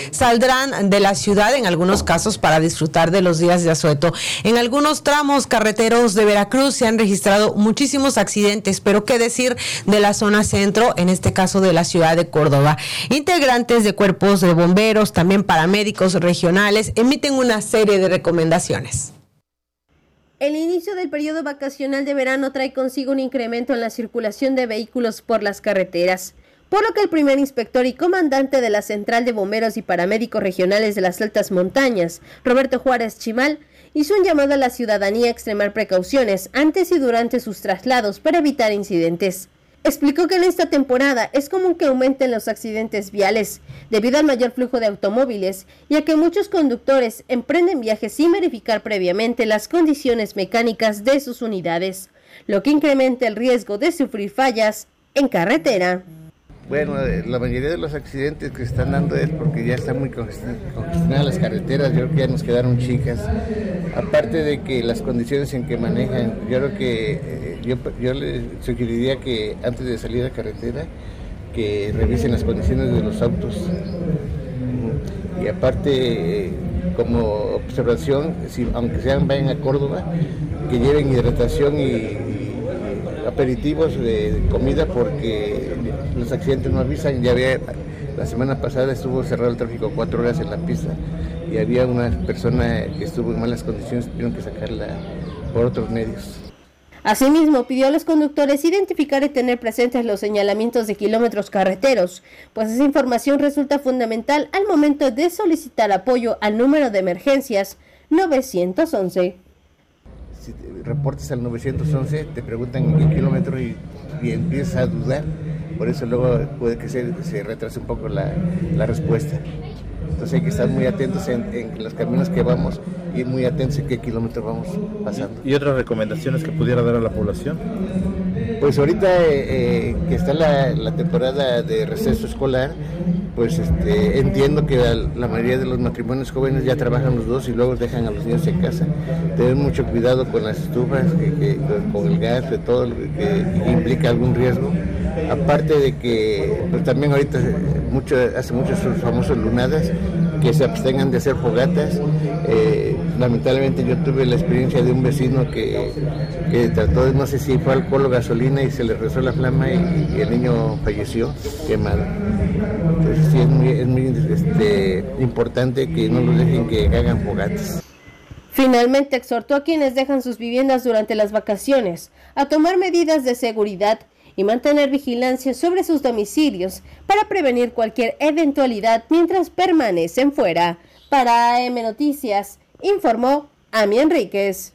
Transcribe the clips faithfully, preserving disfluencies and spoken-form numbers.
saldrán de la ciudad en algunos casos para disfrutar de los días de asueto. En algunos tramos carreteros de Veracruz se han registrado muchísimos accidentes, pero qué decir de la zona centro, en este caso de la ciudad de Córdoba. Integrantes de cuerpos de bomberos, también paramédicos regionales, emiten una serie de recomendaciones. El inicio del periodo vacacional de verano trae consigo un incremento en la circulación de vehículos por las carreteras, por lo que el primer inspector y comandante de la Central de Bomberos y Paramédicos Regionales de las Altas Montañas, Roberto Juárez Chimal, hizo un llamado a la ciudadanía a extremar precauciones antes y durante sus traslados para evitar incidentes. Explicó que en esta temporada es común que aumenten los accidentes viales debido al mayor flujo de automóviles y a que muchos conductores emprenden viajes sin verificar previamente las condiciones mecánicas de sus unidades, lo que incrementa el riesgo de sufrir fallas en carretera. Bueno, la mayoría de los accidentes que se están dando es porque ya están muy congestionadas las carreteras, yo creo que ya nos quedaron chicas, aparte de que las condiciones en que manejan, yo creo que eh, yo, yo les sugeriría que antes de salir a carretera, que revisen las condiciones de los autos, y aparte, como observación, si, aunque sean vayan a Córdoba, que lleven hidratación y, y aperitivos de comida, porque los accidentes no avisan. Ya había, la semana pasada estuvo cerrado el tráfico cuatro horas en la pista y había una persona que estuvo en malas condiciones, tuvieron que sacarla por otros medios. Asimismo, pidió a los conductores identificar y tener presentes los señalamientos de kilómetros carreteros, pues esa información resulta fundamental al momento de solicitar apoyo al número de emergencias nueve once. Si te reportes al nueve once, te preguntan en qué kilómetro y, y empiezas a dudar, por eso luego puede que se, se retrase un poco la, la respuesta. Entonces hay que estar muy atentos en, en los caminos que vamos y muy atentos en qué kilómetros vamos pasando. ¿Y otras recomendaciones que pudiera dar a la población? Pues ahorita eh, que está la, la temporada de receso escolar, pues este, entiendo que la, la mayoría de los matrimonios jóvenes ya trabajan los dos y luego dejan a los niños en casa. Tener mucho cuidado con las estufas, que, que, con el gas, de todo lo que, que implica algún riesgo. Aparte de que pues también ahorita mucho, hace muchos famosos lunadas, que se abstengan de hacer fogatas. Eh, lamentablemente yo tuve la experiencia de un vecino que, que trató de, no sé si fue alcohol o gasolina, y se le rezó la flama y, y el niño falleció quemado. Entonces sí es muy, es muy este, importante que no los dejen que hagan fogatas. Finalmente exhortó a quienes dejan sus viviendas durante las vacaciones a tomar medidas de seguridad y mantener vigilancia sobre sus domicilios para prevenir cualquier eventualidad mientras permanecen fuera. Para A M Noticias, informó Ami Enríquez.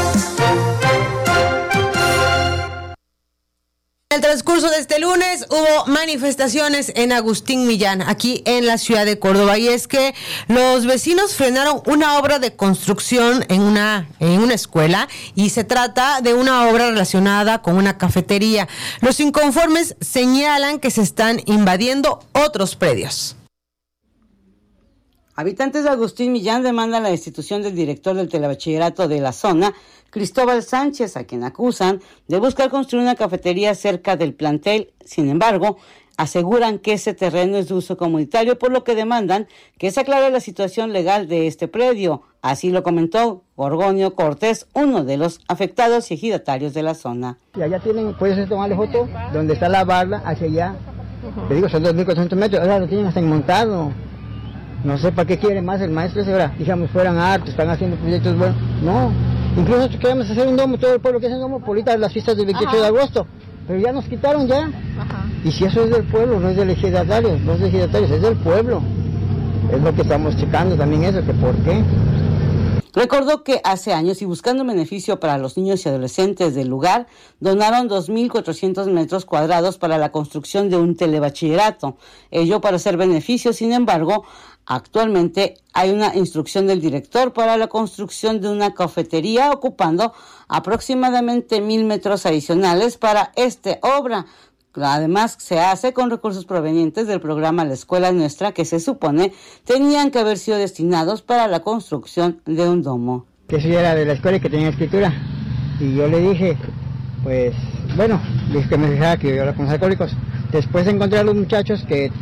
En el transcurso de este lunes hubo manifestaciones en Agustín Millán, aquí en la ciudad de Córdoba, y es que los vecinos frenaron una obra de construcción en una, en una escuela, y se trata de una obra relacionada con una cafetería. Los inconformes señalan que se están invadiendo otros predios. Habitantes de Agustín Millán demandan la destitución del director del telebachillerato de la zona, Cristóbal Sánchez, a quien acusan de buscar construir una cafetería cerca del plantel. Sin embargo, aseguran que ese terreno es de uso comunitario, por lo que demandan que se aclare la situación legal de este predio. Así lo comentó Gorgonio Cortés, uno de los afectados y ejidatarios de la zona. Y allá tienen, puedes tomarle foto, donde está la barda, hacia allá. Le digo, son dos mil cuatrocientos metros, ahora lo tienen hasta montado. No sé para qué quiere más el maestro ese, ahora, digamos, fueran hartos, están haciendo proyectos buenos. No, incluso nosotros queremos hacer un domo, todo el pueblo que hace un domo, por ahorita las fiestas del veintiocho Ajá. de agosto, pero ya nos quitaron ya. Ajá. Y si eso es del pueblo, no es del ejidatario, no es del ejidatario, es del pueblo. Es lo que estamos checando también eso, que por qué. Recordó que hace años, y buscando beneficio para los niños y adolescentes del lugar, donaron dos mil cuatrocientos metros cuadrados para la construcción de un telebachillerato. Ello para hacer beneficio. Sin embargo, actualmente hay una instrucción del director para la construcción de una cafetería, ocupando aproximadamente mil metros adicionales para esta obra. Además, se hace con recursos provenientes del programa La Escuela Nuestra, que se supone tenían que haber sido destinados para la construcción de un domo. Que eso ya era de la escuela y que tenía escritura. Y yo le dije, pues, bueno, dije que me dejara que yo era con los alcohólicos. Después encontré a los muchachos que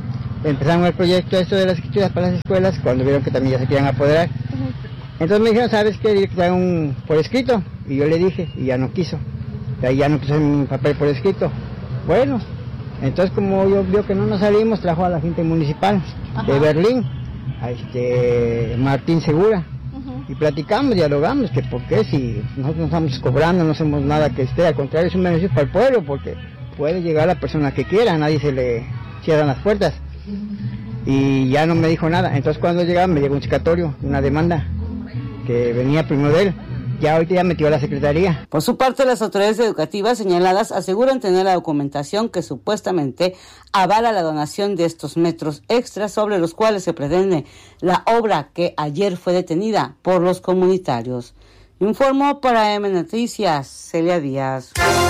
empezaron el proyecto esto de las escrituras para las escuelas, cuando vieron que también ya se querían apoderar. Uh-huh. Entonces me dijeron, ¿sabes qué? Dile que traigan un por escrito. Y yo le dije, y ya no quiso. De ahí ya no puso un papel por escrito. Bueno, entonces como yo vio que no nos salimos, trajo a la gente municipal uh-huh. de Berlín, a este Martín Segura. Y platicamos, dialogamos, que por qué si nosotros no estamos cobrando, no hacemos nada que esté, al contrario es un beneficio para el pueblo, porque puede llegar la persona que quiera, nadie se le cierran las puertas. Y ya no me dijo nada, entonces cuando llegaba me llegó un citatorio, una demanda, que venía primero de él, ya ahorita ya metió a la secretaría. Por su parte, las autoridades educativas señaladas aseguran tener la documentación que supuestamente avala la donación de estos metros extras sobre los cuales se pretende la obra que ayer fue detenida por los comunitarios. Informó para M Noticias, Celia Díaz.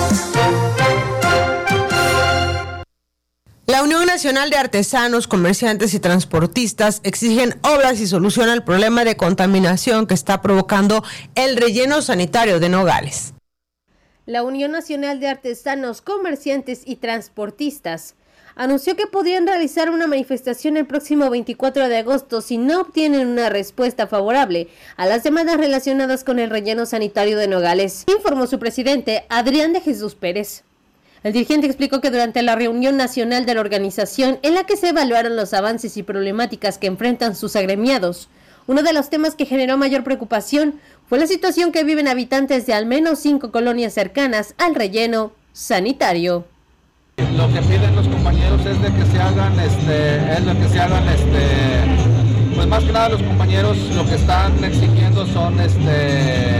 La Unión Nacional de Artesanos, Comerciantes y Transportistas exigen obras y solución al problema de contaminación que está provocando el relleno sanitario de Nogales. La Unión Nacional de Artesanos, Comerciantes y Transportistas anunció que podrían realizar una manifestación el próximo veinticuatro de agosto si no obtienen una respuesta favorable a las demandas relacionadas con el relleno sanitario de Nogales, informó su presidente, Adrián de Jesús Pérez. El dirigente explicó que durante la reunión nacional de la organización, en la que se evaluaron los avances y problemáticas que enfrentan sus agremiados, uno de los temas que generó mayor preocupación fue la situación que viven habitantes de al menos cinco colonias cercanas al relleno sanitario. Lo que piden los compañeros es de que se hagan, este, es de que se hagan, este, pues más que nada los compañeros lo que están exigiendo son, este,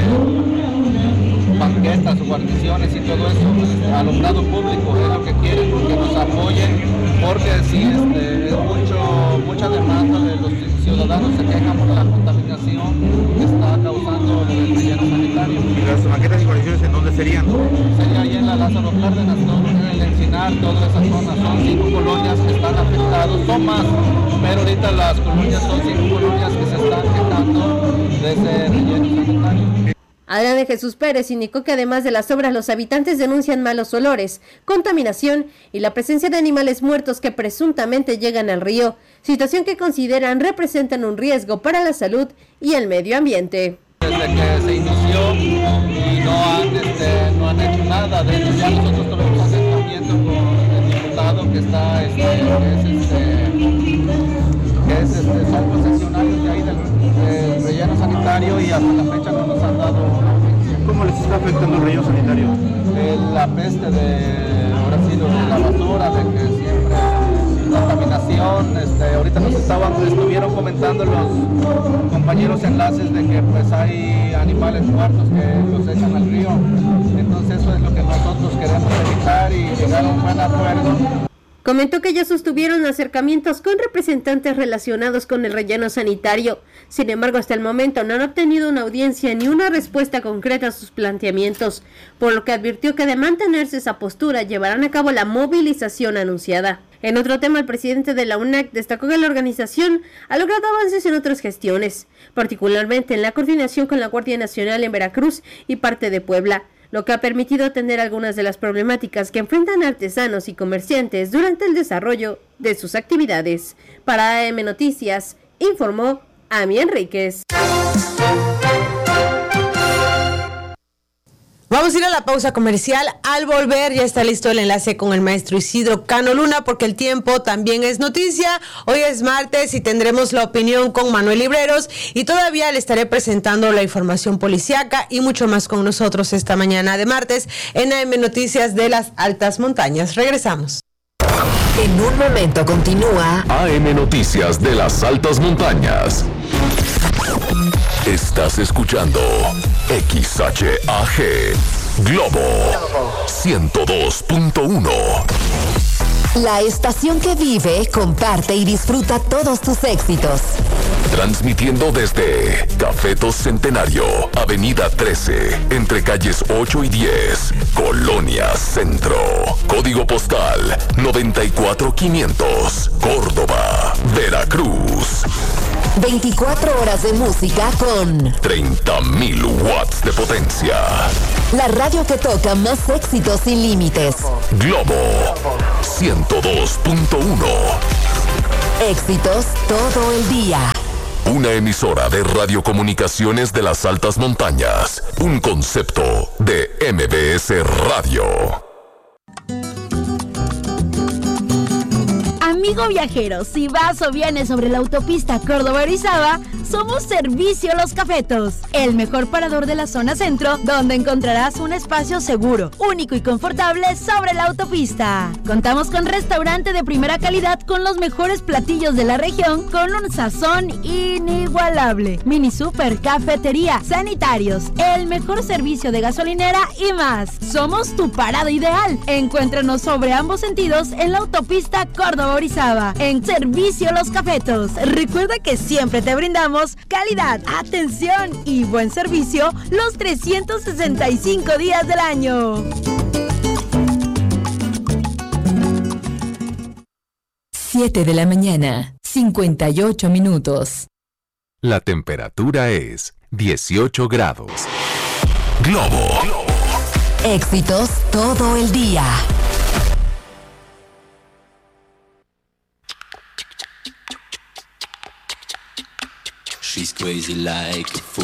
banquetas o guarniciones y todo eso, alumbrado público, es lo que quieren, que nos apoyen, porque si este, es mucho, mucha demanda de los ciudadanos se quejan por la contaminación que está causando el relleno sanitario. ¿Y las banquetas y guarniciones en dónde serían? Sería ahí en la Lázaro Cárdenas, todo en el Encinar, toda esa zona, son cinco colonias que están afectadas, son más, pero ahorita las colonias son cinco colonias que se están quejando de ese relleno sanitario. Adrián de Jesús Pérez indicó que además de las obras, los habitantes denuncian malos olores, contaminación y la presencia de animales muertos que presuntamente llegan al río, situación que consideran representan un riesgo para la salud y el medio ambiente. Desde que se inició y no han, este, no han hecho nada, de hecho ya nosotros tuvimos acercamiento con el diputado que está, este, que es, este, que es, este, son concesionarios de ahí del, del relleno sanitario y hasta la fecha no nos han dado. ¿Cómo les está afectando el relleno sanitario? Eh, la peste de, ahora sí, lo de la basura, de que siempre contaminación, este, ahorita nos estaban, estuvieron comentando los compañeros enlaces de que pues hay animales muertos que los echan al río, entonces eso es lo que nosotros queremos evitar y llegar a un buen acuerdo. Comentó que ya sostuvieron acercamientos con representantes relacionados con el relleno sanitario. Sin embargo, hasta el momento no han obtenido una audiencia ni una respuesta concreta a sus planteamientos, por lo que advirtió que de mantenerse esa postura llevarán a cabo la movilización anunciada. En otro tema, el presidente de la U N A C destacó que la organización ha logrado avances en otras gestiones, particularmente en la coordinación con la Guardia Nacional en Veracruz y parte de Puebla, lo que ha permitido atender algunas de las problemáticas que enfrentan artesanos y comerciantes durante el desarrollo de sus actividades. Para A M Noticias, informó Ami Enríquez. Vamos a ir a la pausa comercial. Al volver ya está listo el enlace con el maestro Isidro Cano Luna, porque el tiempo también es noticia. Hoy es martes y tendremos la opinión con Manuel Libreros y todavía le estaré presentando la información policíaca y mucho más con nosotros esta mañana de martes en A M Noticias de las Altas Montañas. Regresamos. En un momento continúa A M Noticias de las Altas Montañas. Estás escuchando X H A G Globo ciento dos punto uno. La estación que vive, comparte y disfruta todos tus éxitos. Transmitiendo desde Cafetos Centenario, Avenida trece, entre calles ocho y diez, Colonia Centro. Código postal noventa y cuatro quinientos, Córdoba, Veracruz. veinticuatro horas de música con treinta mil watts de potencia. La radio que toca más éxitos sin límites. Globo ciento dos punto uno. Éxitos todo el día. Una emisora de radiocomunicaciones de las altas montañas. Un concepto de M B S Radio. Amigo viajero, si vas o vienes sobre la autopista Córdoba-Orizaba, somos Servicio Los Cafetos, el mejor parador de la zona centro, donde encontrarás un espacio seguro, único y confortable sobre la autopista. Contamos con restaurante de primera calidad con los mejores platillos de la región, con un sazón inigualable. Mini super, cafetería, sanitarios, el mejor servicio de gasolinera y más. Somos tu parada ideal. Encuéntranos sobre ambos sentidos en la autopista Córdoba-Orizaba, en Servicio Los Cafetos. Recuerda que siempre te brindamos calidad, atención y buen servicio los trescientos sesenta y cinco días del año. siete de la mañana, cincuenta y ocho minutos. La temperatura es dieciocho grados. Globo. Éxitos todo el día. She's crazy like a fool.